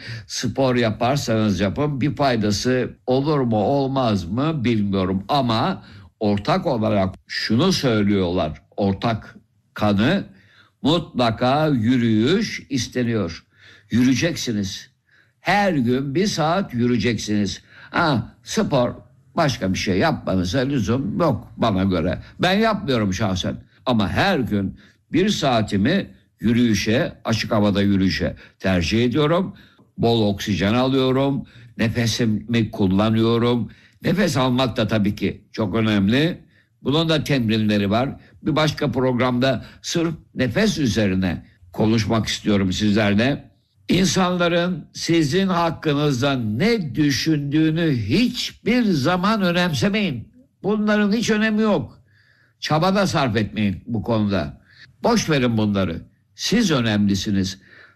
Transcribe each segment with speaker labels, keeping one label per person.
Speaker 1: spor yaparsanız yapın, bir faydası olur mu olmaz mı bilmiyorum. Ama ortak olarak şunu söylüyorlar. Ortak kanı, mutlaka yürüyüş isteniyor. Yürüyeceksiniz. Her gün 1 saat yürüyeceksiniz. Spor başka bir şey yapmanıza lüzum yok bana göre. Ben yapmıyorum şahsen. Ama her gün 1 saatimi yürüyüşe, açık havada yürüyüşe tercih ediyorum. Bol oksijen alıyorum. Nefesimi kullanıyorum. Nefes almak da tabii ki çok önemli. Bunun da temrinleri var. Bir başka programda sırf nefes üzerine konuşmak istiyorum sizlerle. İnsanların sizin hakkınızda ne düşündüğünü hiçbir zaman önemsemeyin. Bunların hiç önemi yok. Çaba da sarf etmeyin bu konuda. Boş verin bunları. Siz önemlisiniz.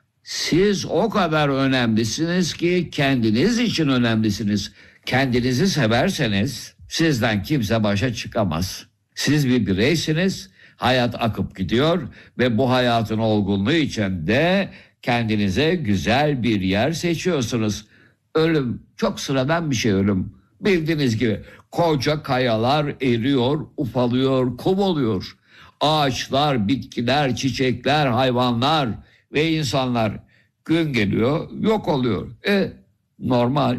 Speaker 1: Siz o kadar önemlisiniz ki kendiniz için önemlisiniz. Kendinizi severseniz sizden kimse başa çıkamaz. Siz bir bireysiniz. Hayat akıp gidiyor ve bu hayatın olgunluğu için de kendinize güzel bir yer seçiyorsunuz. Ölüm çok sıradan bir şey, ölüm. Bildiğiniz gibi koca kayalar eriyor, ufalıyor, kum oluyor. Ağaçlar, bitkiler, çiçekler, hayvanlar ve insanlar gün geliyor, yok oluyor. Normal.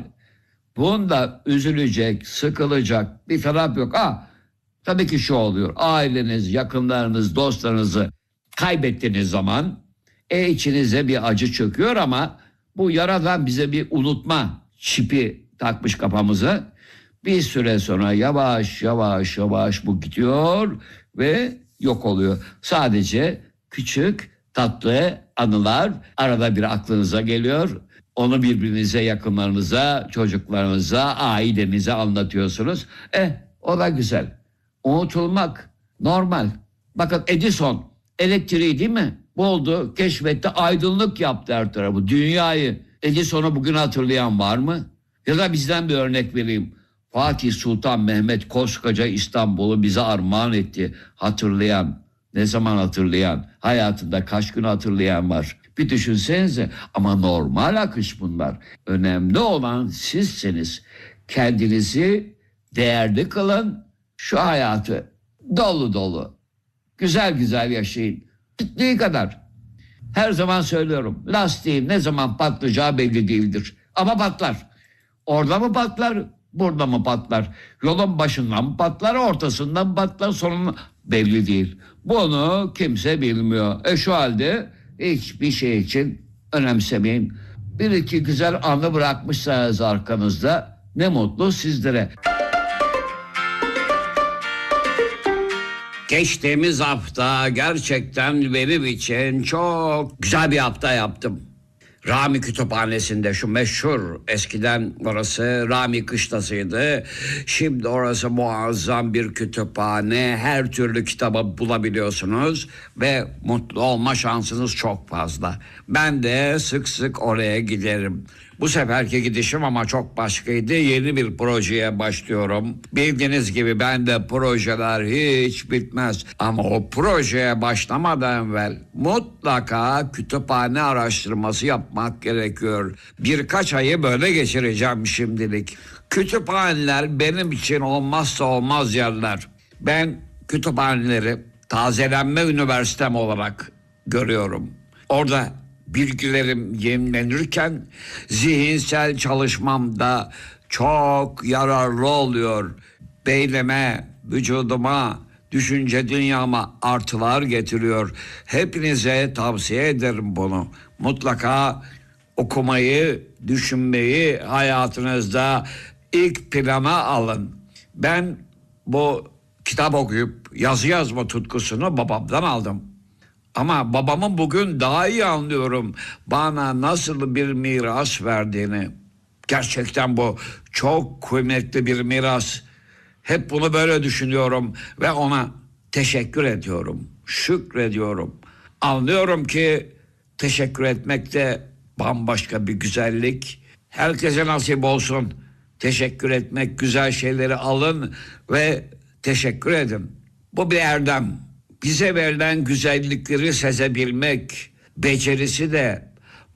Speaker 1: Bunda üzülecek, sıkılacak bir taraf yok. Tabii ki şu oluyor. Aileniz, yakınlarınız, dostlarınızı kaybettiğiniz zaman içinize bir acı çöküyor ama bu yaradan bize bir unutma çipi takmış kafamıza. Bir süre sonra yavaş yavaş bu gidiyor ve yok oluyor. Sadece küçük tatlı anılar arada bir aklınıza geliyor. Onu birbirinize, yakınlarınıza, çocuklarınıza, ailenize anlatıyorsunuz. O da güzel. Unutulmak normal. Bakın Edison elektriği değil mi? Buldu, keşfetti, aydınlık yaptı her tarafı, dünyayı. Edison'u bugün hatırlayan var mı? Ya da bizden bir örnek vereyim. Fatih Sultan Mehmet koskoca İstanbul'u bize armağan etti. Hatırlayan, ne zaman hatırlayan, hayatında kaç gün hatırlayan var? Bir düşünsenize, ama normal akış bunlar. Önemli olan sizsiniz. Kendinizi değerli kılın. Şu hayatı dolu dolu, güzel güzel yaşayın. Bittiği kadar. Her zaman söylüyorum, lastiğin ne zaman patlayacağı belli değildir. Ama patlar. Orada mı patlar, burada mı patlar? Yolun başından mı patlar, ortasından mı patlar, sonunda belli değil. Bunu kimse bilmiyor. Şu halde hiçbir şey için önemsemeyin. Bir iki güzel anı bırakmışsanız arkanızda, ne mutlu sizlere. Geçtiğimiz hafta gerçekten benim için çok güzel bir hafta yaptım. Rami Kütüphanesi'nde, şu meşhur, eskiden orası Rami Kışlası'ydı. Şimdi orası muazzam bir kütüphane. Her türlü kitabı bulabiliyorsunuz ve mutlu olma şansınız çok fazla. Ben de sık sık oraya giderim. Bu seferki gidişim ama çok başkaydı. Yeni bir projeye başlıyorum. Bildiğiniz gibi bende projeler hiç bitmez. Ama o projeye başlamadan evvel mutlaka kütüphane araştırması yapmak gerekiyor. Birkaç ayı böyle geçireceğim şimdilik. Kütüphaneler benim için olmazsa olmaz yerler. Ben kütüphaneleri tazelenme üniversitem olarak görüyorum. Orada bilgilerim yenilenirken zihinsel çalışmamda çok yararlı oluyor. Beynime, vücuduma, düşünce dünyama artılar getiriyor. Hepinize tavsiye ederim bunu. Mutlaka okumayı, düşünmeyi hayatınızda ilk plana alın. Ben bu kitap okuyup yazı yazma tutkusunu babamdan aldım. Ama babamın bugün daha iyi anlıyorum bana nasıl bir miras verdiğini. Gerçekten bu çok kıymetli bir miras. Hep bunu böyle düşünüyorum ve ona teşekkür ediyorum, şükrediyorum. Anlıyorum ki teşekkür etmek de bambaşka bir güzellik. Herkese nasip olsun. Teşekkür etmek, güzel şeyleri alın ve teşekkür edin. Bu bir erdem. Bize verilen güzellikleri sezebilmek becerisi de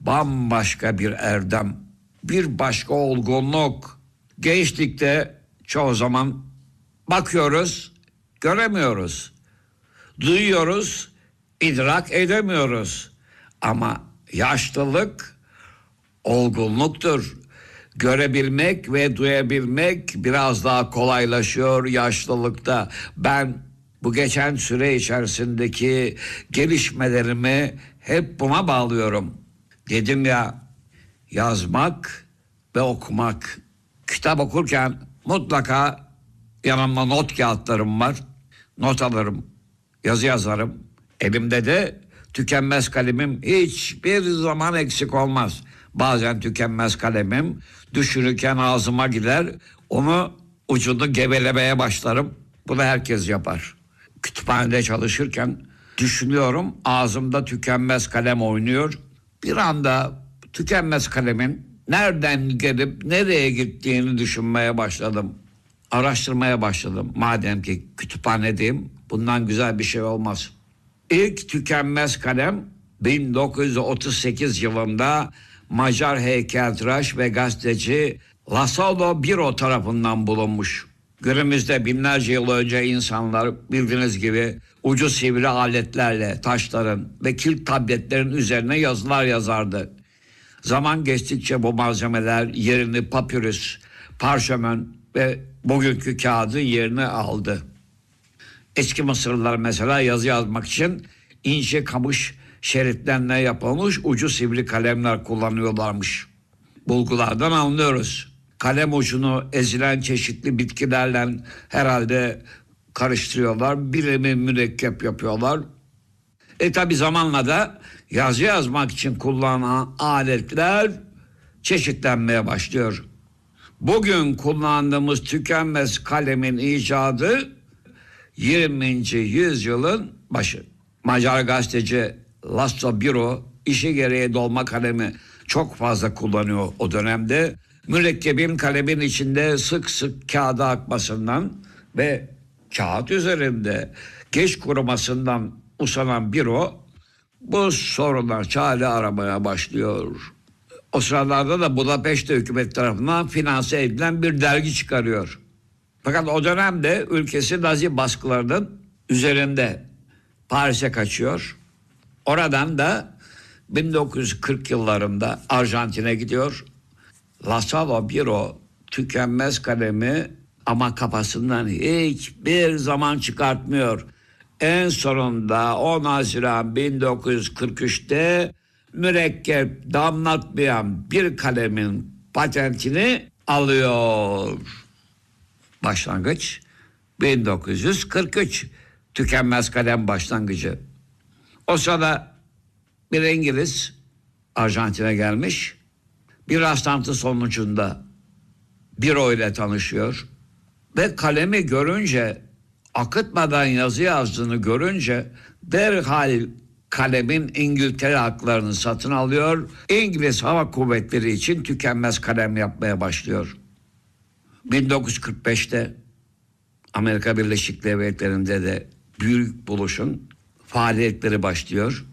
Speaker 1: bambaşka bir erdem, bir başka olgunluk. Gençlikte çoğu zaman bakıyoruz, göremiyoruz. Duyuyoruz, idrak edemiyoruz. Ama yaşlılık olgunluktur. Görebilmek ve duyabilmek biraz daha kolaylaşıyor yaşlılıkta. Ben bu geçen süre içerisindeki gelişmelerimi hep buna bağlıyorum. Dedim ya, yazmak ve okumak. Kitap okurken mutlaka yanımda not kağıtlarım var. Not alırım, yazı yazarım. Elimde de tükenmez kalemim hiçbir zaman eksik olmaz. Bazen tükenmez kalemim düşürürken ağzıma gider. Onu ucunu gevelemeye başlarım. Bunu herkes yapar. Kütüphanede çalışırken düşünüyorum, ağzımda tükenmez kalem oynuyor. Bir anda tükenmez kalemin nereden gelip nereye gittiğini düşünmeye başladım. Araştırmaya başladım. Madem ki kütüphanedeyim, bundan güzel bir şey olmaz. İlk tükenmez kalem 1938 yılında Macar heykeltıraş ve gazeteci Laszlo Biro tarafından bulunmuş. Günümüzde binlerce yıl önce insanlar bildiğiniz gibi ucu sivri aletlerle taşların ve kil tabletlerin üzerine yazılar yazardı. Zaman geçtikçe bu malzemeler yerini papyrus, parşömen ve bugünkü kağıdın yerini aldı. Eski Mısırlılar mesela yazı yazmak için ince kamış şeritlerle yapılmış ucu sivri kalemler kullanıyorlarmış. Bulgulardan anlıyoruz. Kalem ucunu ezilen çeşitli bitkilerle herhalde karıştırıyorlar. Birimi mürekkep yapıyorlar. Tabi zamanla da yazı yazmak için kullanılan aletler çeşitlenmeye başlıyor. Bugün kullandığımız tükenmez kalemin icadı 20. yüzyılın başı. Macar gazeteci Laszlo Biro işi gereği dolma kalemi çok fazla kullanıyor o dönemde. Mürekkebin kalemin içinde sık sık kağıda akmasından ve kağıt üzerinde geç kurumasından usanan Biro bu sorunlar çare aramaya başlıyor. O sıralarda da Budapeşte hükümet tarafından finanse edilen bir dergi çıkarıyor. Fakat o dönemde ülkesi Nazi baskılarının üzerinde. Paris'e kaçıyor. Oradan da 1940 yıllarında Arjantin'e gidiyor. Laszlo Biro tükenmez kalemi ama kafasından hiçbir zaman çıkartmıyor. En sonunda 10 Haziran 1943'te mürekkep damlatmayan bir kalemin patentini alıyor. Başlangıç 1943. Tükenmez kalem başlangıcı. O sırada bir İngiliz Arjantin'e gelmiş. Bir rastlantı sonucunda Biro ile tanışıyor. Ve kalemi görünce, akıtmadan yazı yazdığını görünce derhal kalemin İngiltere haklarını satın alıyor. İngiliz Hava Kuvvetleri için tükenmez kalem yapmaya başlıyor. 1945'te Amerika Birleşik Devletleri'nde de büyük buluşun faaliyetleri başlıyor.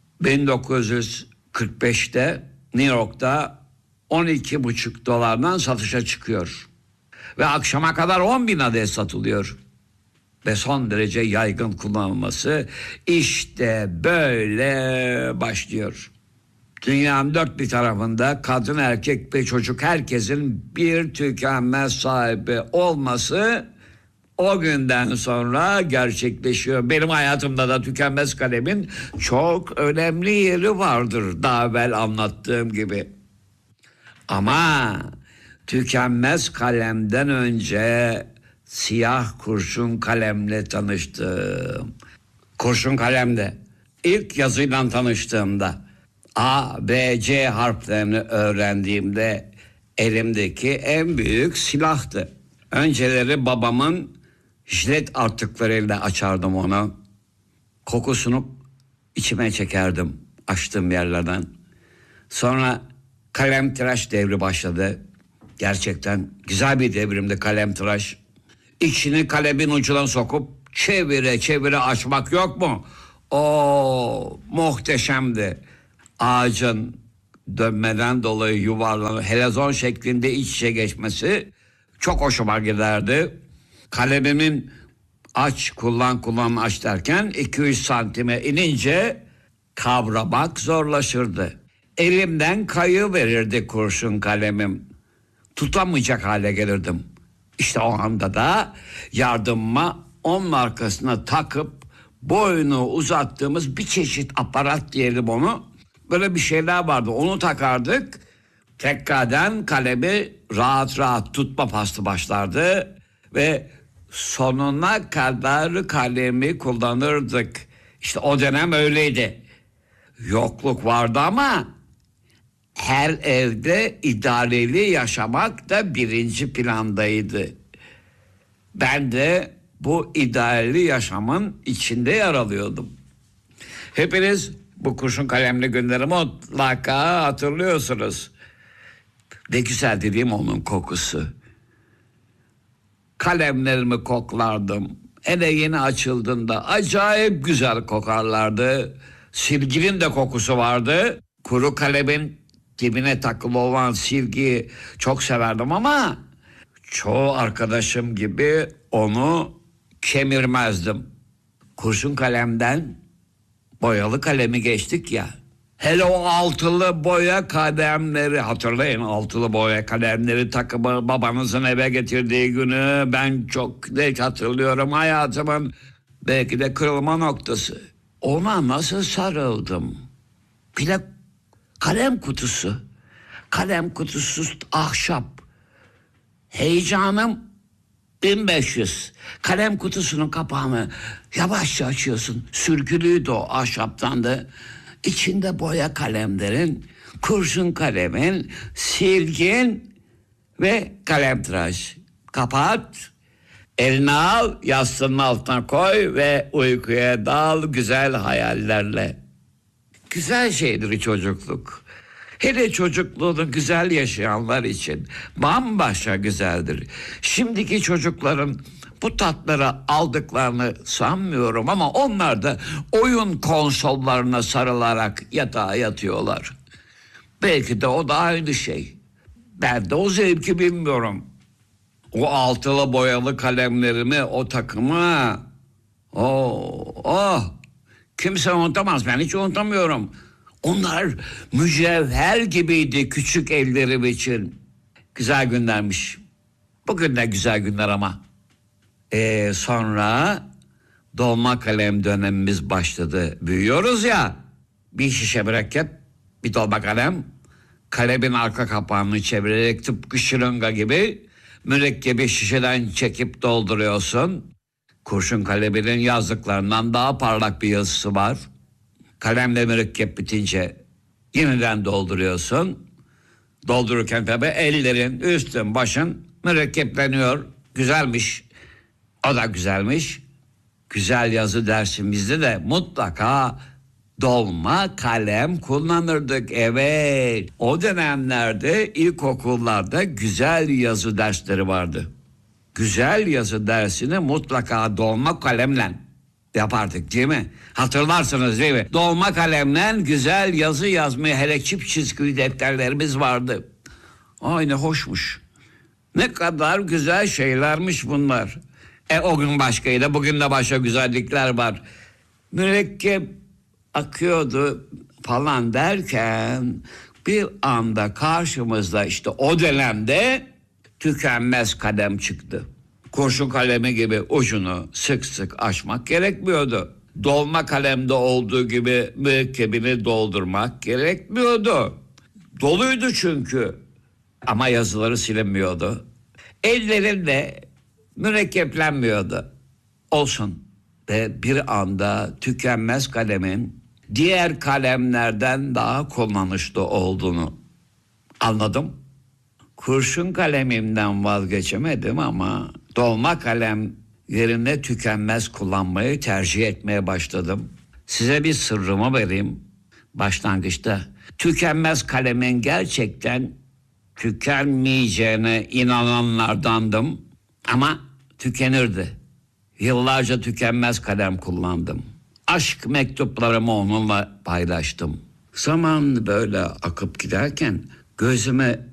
Speaker 1: 1945'te New York'ta 12,5 dolardan satışa çıkıyor. Ve akşama kadar 10.000 adet satılıyor. Ve son derece yaygın kullanılması işte böyle başlıyor. Dünyanın dört bir tarafında kadın, erkek ve çocuk herkesin bir tükenmez sahibi olması o günden sonra gerçekleşiyor. Benim hayatımda da tükenmez kalemin çok önemli yeri vardır, daha evvel anlattığım gibi. Ama tükenmez kalemden önce siyah kurşun kalemle tanıştım. Kurşun kalemde ilk yazıyla tanıştığımda A, B, C harflerini öğrendiğimde elimdeki en büyük silahtı. Önceleri babamın jilet artıklarıyla açardım onu. Kokusunu içime çekerdim açtığım yerlerden. Sonra kalem tıraş devri başladı. Gerçekten güzel bir devrimdi kalem tıraş. İçini kalemin ucuna sokup çevire çevire açmak yok mu? O muhteşemdi. Ağacın dönmeden dolayı yuvarlanıp helezon şeklinde iç içe geçmesi çok hoşuma giderdi. Kalemimin kullan aç derken 2-3 santime inince kavramak zorlaşırdı. Elimden kayıverirdi kurşun kalemim. Tutamayacak hale gelirdim. İşte o anda da yardımıma onun arkasına takıp boyunu uzattığımız bir çeşit aparat diyelim onu. Böyle bir şeyler vardı. Onu takardık. Tekrardan kalemi rahat rahat tutma faslı başlardı ve sonuna kadar kalemi kullanırdık. İşte o dönem öyleydi. Yokluk vardı ama her evde idareli yaşamak da birinci plandaydı. Ben de bu idareli yaşamın içinde yer alıyordum. Hepiniz bu kurşun kalemli günleri mutlaka hatırlıyorsunuz. Ne güzel dediğim onun kokusu. Kalemlerimi koklardım. Hele yeni açıldığında acayip güzel kokarlardı. Silginin de kokusu vardı. Kuru kalemin dibine takılı olan silgiyi çok severdim ama çoğu arkadaşım gibi onu kemirmezdim. Kurşun kalemden boyalı kalemi geçtik ya. Hele o altılı boya kalemleri hatırlayın, altılı boya kalemleri takımı babanızın eve getirdiği günü ben çok net hatırlıyorum, hayatımın belki de kırılma noktası. Ona nasıl sarıldım. Bir de kalem kutusu ahşap. Heyecanım 1500. Kalem kutusunun kapağını yavaşça açıyorsun. Sürgülüydü o ahşaptan da. İçinde boya kalemlerin, kurşun kalemin, silgin ve kalemtıraş. Kapat, elini al, yastığının altına koy ve uykuya dal güzel hayallerle. Güzel şeydir çocukluk. Hele çocukluğunu güzel yaşayanlar için bambaşka güzeldir. Şimdiki çocukların bu tatları aldıklarını sanmıyorum ama onlar da oyun konsollarına sarılarak yatağa yatıyorlar. Belki de o da aynı şey. Ben de o zevki bilmiyorum. O altılı boyalı kalemlerimi, o takımı, kimse unutamaz. Ben hiç unutamıyorum. Onlar mücevher gibiydi küçük ellerim için. Güzel günlermiş. Bugün de güzel günler ama. Sonra dolma kalem dönemimiz başladı. Büyüyoruz ya. Bir şişe mürekkep, bir dolma kalem. Kalemin arka kapağını çevirerek tıpkı şırınga gibi mürekkebi şişeden çekip dolduruyorsun. Kurşun kaleminin yazdıklarından daha parlak bir yazısı var. Kalemle mürekkep bitince yeniden dolduruyorsun. Doldururken tabii ellerin, üstün, başın mürekkepleniyor. Güzelmiş. O da güzelmiş. Güzel yazı dersimizde de mutlaka dolma kalem kullanırdık. Evet. O dönemlerde ilkokullarda güzel yazı dersleri vardı. Güzel yazı dersini mutlaka dolma kalemle yapardık değil mi? Hatırlarsınız değil mi? Dolma kalemle güzel yazı yazmayı, hele çift çizgili defterlerimiz vardı. Ay ne hoşmuş. Ne kadar güzel şeylermiş bunlar. O gün başkaydı, bugün de başka güzellikler var. Mürekkep akıyordu falan derken bir anda karşımızda işte o dönemde tükenmez kalem çıktı. Kurşun kalemi gibi ucunu sık sık açmak gerekmiyordu. Dolma kalemde olduğu gibi mürekkebini doldurmak gerekmiyordu. Doluydu çünkü. Ama yazıları silinmiyordu. Ellerinde mürekkeplenmiyordu. Olsun. Ve bir anda tükenmez kalemin diğer kalemlerden daha kullanışlı olduğunu anladım. Kurşun kalemimden vazgeçemedim ama dolma kalem yerine tükenmez kullanmayı tercih etmeye başladım. Size bir sırrımı vereyim. Başlangıçta tükenmez kalemin gerçekten tükenmeyeceğine inananlardandım ama tükenirdi. Yıllarca tükenmez kalem kullandım. Aşk mektuplarımı onunla paylaştım.
Speaker 2: Zaman böyle akıp giderken gözüme